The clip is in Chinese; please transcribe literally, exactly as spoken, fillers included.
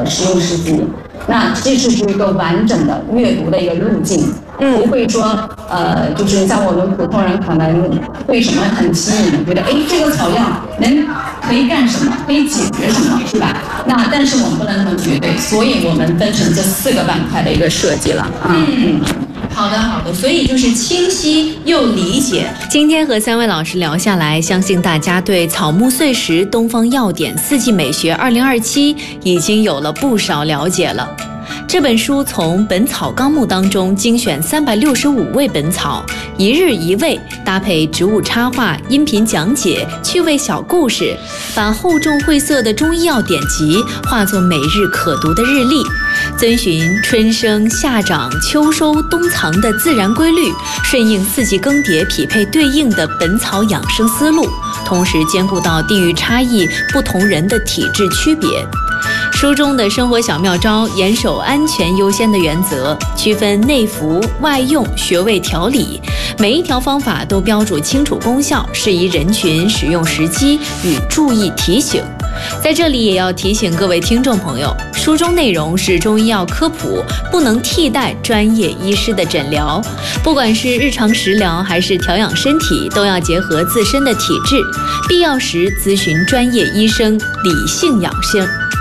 实用诗集。那这是一个完整的阅读的一个路径，嗯，不会说呃，就是像我们普通人可能对什么很吸引，觉得哎这个草药能可以干什么，可以解决什么，是吧？那但是我们不能那么绝对，所以我们分成这四个板块的一个设计了啊。嗯。 好的，好的，所以就是清晰又理解。今天和三位老师聊下来，相信大家对草木碎石、东方药典、四季美学二零二七已经有了不少了解了。这本书从《本草纲目》当中精选三百六十五味本草，一日一味，搭配植物插画、音频讲解、趣味小故事，把厚重晦涩的中医药典籍化作每日可读的日历，遵循春生、夏长、秋收、冬藏的自然规律，顺应四季更迭，匹配对应的本草养生思路，同时兼顾到地域差异、不同人的体质区别。书中的生活小妙招，严守安全优先的原则，区分内服、外用、穴位调理，每一条方法都标注清楚功效、适宜人群、使用时机与注意提醒。在这里也要提醒各位听众朋友，书中内容是中医药科普，不能替代专业医师的诊疗。不管是日常食疗还是调养身体，都要结合自身的体质，必要时咨询专业医生，理性养生。